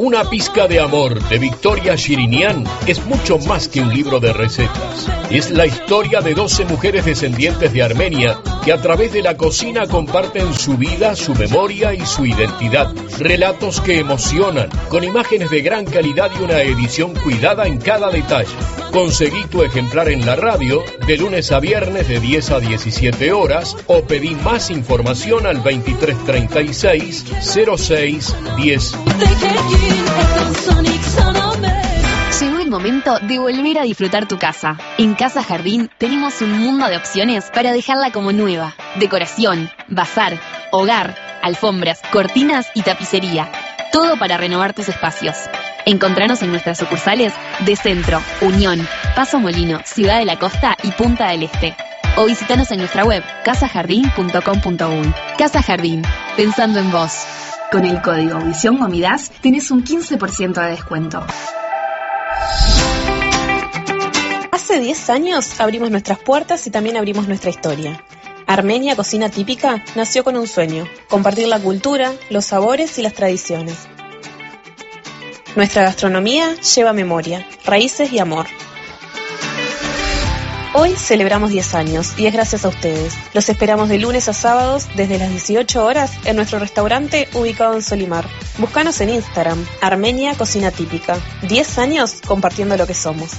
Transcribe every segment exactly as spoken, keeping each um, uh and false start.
Una pizca de amor de Victoria Shirinian es mucho más que un libro de recetas. Es la historia de doce mujeres descendientes de Armenia que a través de la cocina comparten su vida, su memoria y su identidad. Relatos que emocionan, con imágenes de gran calidad y una edición cuidada en cada detalle. Conseguí tu ejemplar en la radio de lunes a viernes de diez a diecisiete horas o pedí más información al veintitrés treinta y seis cero seis diez. Llegó el momento de volver a disfrutar tu casa. En Casa Jardín tenemos un mundo de opciones para dejarla como nueva. Decoración, bazar, hogar, alfombras, cortinas y tapicería. Todo para renovar tus espacios. Encontranos en nuestras sucursales de Centro, Unión, Paso Molino, Ciudad de la Costa y Punta del Este. O visitanos en nuestra web casa jardín punto com punto uy. Casa Jardín, pensando en vos. Con el código Visión Comidas tenés un quince por ciento de descuento. Hace diez años abrimos nuestras puertas y también abrimos nuestra historia. Armenia Cocina Típica nació con un sueño: compartir la cultura, los sabores y las tradiciones. Nuestra gastronomía lleva memoria, raíces y amor. Hoy celebramos diez años y es gracias a ustedes. Los esperamos de lunes a sábados desde las dieciocho horas en nuestro restaurante ubicado en Solimar. Búscanos en Instagram, Armenia Cocina Típica. diez años compartiendo lo que somos.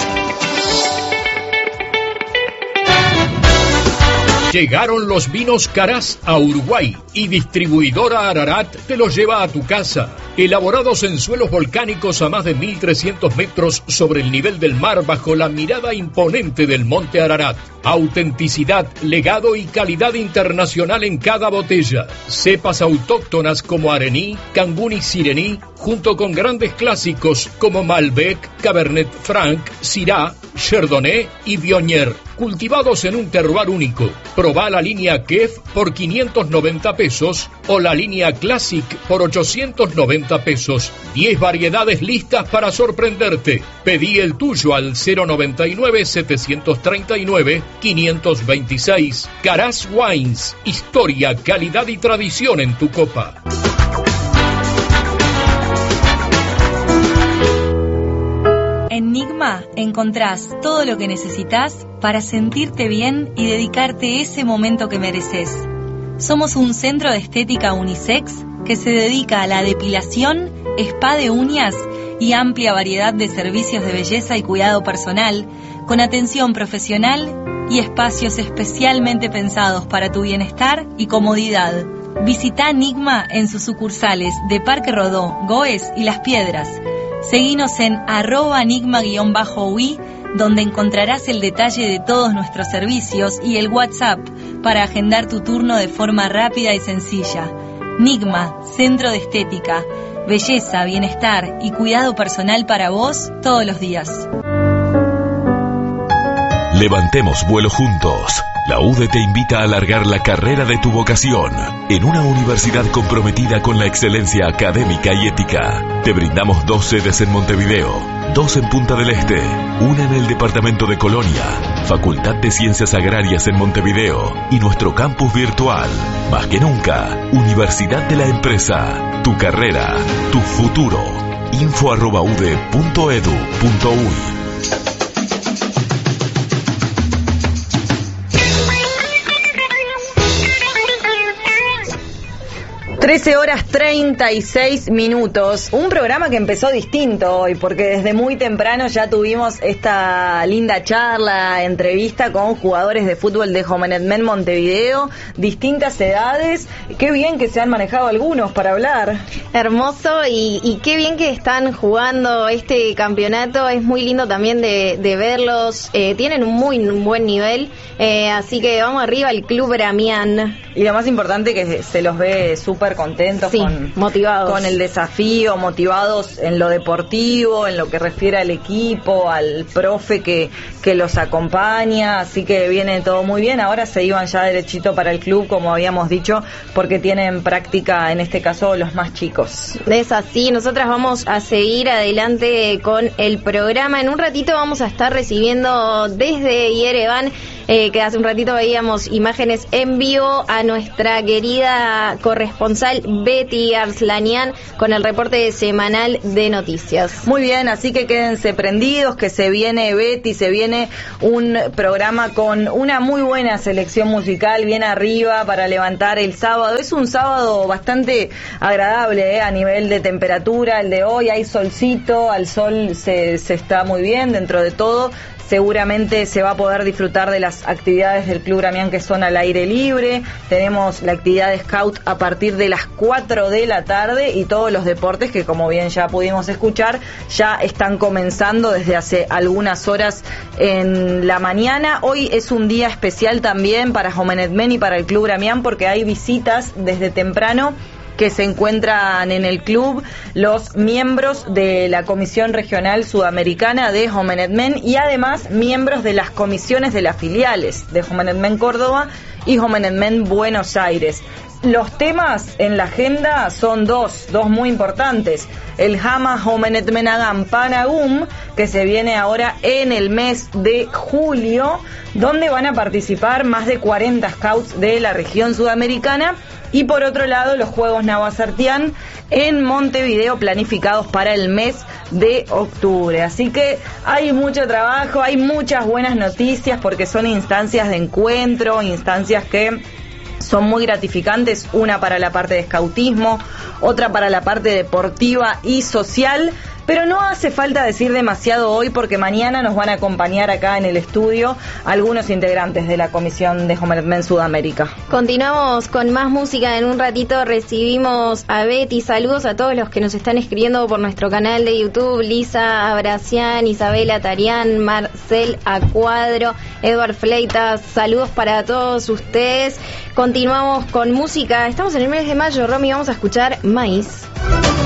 Llegaron los vinos Carás a Uruguay y Distribuidora Ararat te los lleva a tu casa. Elaborados en suelos volcánicos a más de mil trescientos metros sobre el nivel del mar bajo la mirada imponente del monte Ararat. Autenticidad, legado y calidad internacional en cada botella. Cepas autóctonas como Arení, Cangún y Sirení, junto con grandes clásicos como Malbec, Cabernet Franc, Syrah, Chardonnay y Viognier, cultivados en un terroir único. Probá la línea Kef por quinientos noventa pesos o la línea Classic por ochocientos noventa pesos. diez variedades listas para sorprenderte. Pedí el tuyo al cero noventa y nueve setecientos treinta y nueve quinientos veintiséis. Carás Wines, historia, calidad y tradición en tu copa. En Nigma encontrás todo lo que necesitas para sentirte bien y dedicarte ese momento que mereces. Somos un centro de estética unisex que se dedica a la depilación, spa de uñas y amplia variedad de servicios de belleza y cuidado personal, con atención profesional y espacios especialmente pensados para tu bienestar y comodidad. Visita Nigma en sus sucursales de Parque Rodó, Goes y Las Piedras. Seguinos en arroba nigma-ui, donde encontrarás el detalle de todos nuestros servicios y el WhatsApp para agendar tu turno de forma rápida y sencilla. Nigma, Centro de Estética, belleza, bienestar y cuidado personal para vos todos los días. Levantemos vuelo juntos. La U D E te invita a alargar la carrera de tu vocación en una universidad comprometida con la excelencia académica y ética. Te brindamos dos sedes en Montevideo, dos en Punta del Este, una en el departamento de Colonia, Facultad de Ciencias Agrarias en Montevideo y nuestro campus virtual. Más que nunca, Universidad de la Empresa. Tu carrera, tu futuro. info arroba ude punto edu punto uy. trece horas treinta y seis minutos. Un programa que empezó distinto hoy, porque desde muy temprano ya tuvimos esta linda charla, entrevista con jugadores de fútbol de Jovenetmen Montevideo, distintas edades. Qué bien que se han manejado algunos para hablar. Hermoso, y, y qué bien que están jugando este campeonato. Es muy lindo también de, de verlos. Eh, tienen un muy buen nivel. Eh, así que vamos arriba al Club Bramián. Y lo más importante que se los ve súper contentos, sí, con, motivados con el desafío, motivados en lo deportivo, en lo que refiere al equipo, al profe que, que los acompaña, así que viene todo muy bien. Ahora se iban ya derechito para el club, como habíamos dicho, porque tienen práctica, en este caso, los más chicos. Es así, nosotras vamos a seguir adelante con el programa. En un ratito vamos a estar recibiendo desde Yerevan, eh, que hace un ratito veíamos imágenes en vivo, a nuestra querida corresponsal corresponsal Betty Arslanian con el reporte semanal de noticias. Muy bien, así que quédense prendidos, que se viene Betty, se viene un programa con una muy buena selección musical, bien arriba para levantar el sábado. Es un sábado bastante agradable, ¿eh? A nivel de temperatura, el de hoy, hay solcito, al sol se, se está muy bien dentro de todo. Seguramente se va a poder disfrutar de las actividades del Club Gramián que son al aire libre. Tenemos la actividad de Scout a partir de las cuatro de la tarde y todos los deportes que, como bien ya pudimos escuchar, ya están comenzando desde hace algunas horas en la mañana. Hoy es un día especial también para Jomenet Men y para el Club Gramián porque hay visitas desde temprano que se encuentran en el club los miembros de la Comisión Regional Sudamericana de Jomenet Men y además miembros de las comisiones de las filiales de Jomenet Men Córdoba y Jomenet Men Buenos Aires. Los temas en la agenda son dos, dos muy importantes. El Jama Jomenet Men Agam Panagum, que se viene ahora en el mes de julio, donde van a participar más de cuarenta scouts de la región sudamericana. Y por otro lado, los Juegos Navasartián en Montevideo planificados para el mes de octubre. Así que hay mucho trabajo, hay muchas buenas noticias porque son instancias de encuentro, instancias que son muy gratificantes, una para la parte de escautismo, otra para la parte deportiva y social. Pero no hace falta decir demasiado hoy porque mañana nos van a acompañar acá en el estudio algunos integrantes de la Comisión de Jomenet Men Sudamérica. Continuamos con más música. En un ratito recibimos a Betty. Saludos a todos los que nos están escribiendo por nuestro canal de YouTube. Lisa Abracián, Isabela Tarián, Marcel Acuadro, Edward Fleitas. Saludos para todos ustedes. Continuamos con música. Estamos en el mes de mayo, Romy. Vamos a escuchar Maíz.